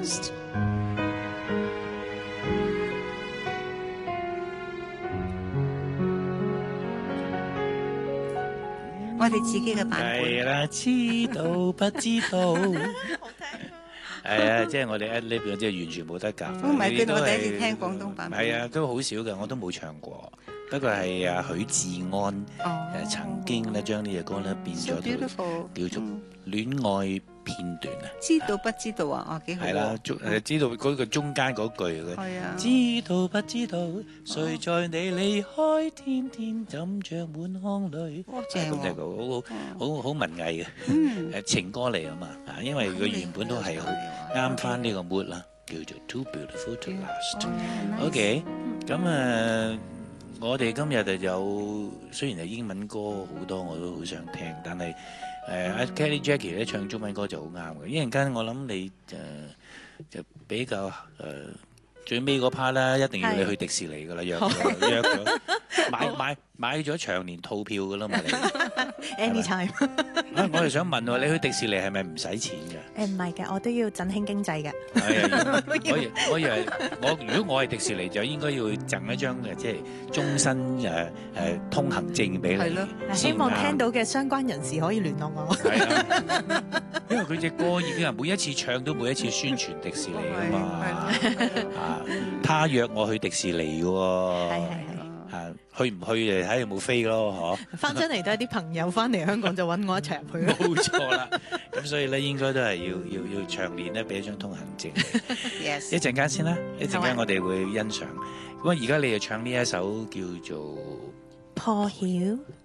lost。 我哋自己嘅版本。 係啦，知道不知道？ 好聽啊！ 係啊，即係我哋 ad-lib 嗰啲完全冇得夾。 唔係佢，我第一次聽廣東版本。 係啊，都好少嘅，我都冇唱過。不過係啊，許志安曾經咧將呢隻歌咧變咗叫做戀愛片段啊。 知道不知道啊？哦，幾好。 係啦，知道嗰個中間嗰句嘅。 係啊。 知道不知道？誰在你離開天天枕着滿腔淚？ 哇，正喎！ 咁好文藝嘅。情歌嚟啊嘛，因為佢原本都係好啱翻呢個 mood 啦，叫做 Too Beautiful to Last。OK， 咁我哋今日就有雖然係英文歌好多，我都好想聽，但係阿 Kelly Jackie 咧唱中文歌就好啱嘅。一陣間我諗你就比較最尾嗰 part 啦，一定要你去迪士尼噶啦，約咗買咗長年套票噶啦嘛，你 anytime。 我係想問喎，你去迪士尼係咪唔使錢㗎？ 唔係嘅，我都要振興經濟嘅。 我以為如果我係迪士尼就應該要贈一張即係終身通行證俾你。係咯， 希望聽到嘅相關人士可以聯絡我。 係啊，因為佢隻歌已經係每一次唱都每一次宣傳迪士尼㗎嘛。他約我去迪士尼嘅喎。係。去唔去就睇有冇飛咯，嗬！ 翻咗嚟都係啲朋友翻嚟香港就揾我一齊入去。 冇錯啦，咁所以咧應該都係要長年咧俾一張通行證。 Yes。 一陣間先啦，一陣間我哋會欣賞。咁而家你就唱呢一首叫做《 破曉》。